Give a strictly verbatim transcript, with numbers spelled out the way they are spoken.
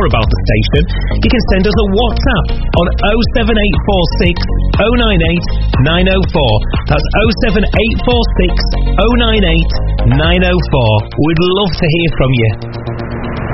about the station, you can send us a WhatsApp on oh seven eight four six, oh nine eight, nine oh four. That's oh seven eight four six, oh nine eight, nine oh four. We'd love to hear from you.